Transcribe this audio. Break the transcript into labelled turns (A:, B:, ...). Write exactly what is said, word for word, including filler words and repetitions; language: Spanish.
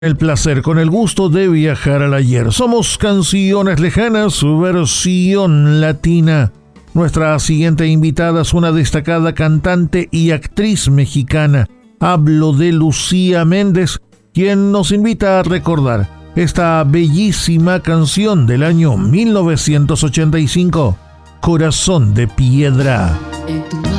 A: El placer, con el gusto de viajar al ayer. Somos Canciones Lejanas, su versión latina. Nuestra siguiente invitada es una destacada cantante y actriz mexicana. Hablo de Lucía Méndez, quien nos invita a recordar esta bellísima canción del año mil novecientos ochenta y cinco, Corazón de Piedra.
B: En tu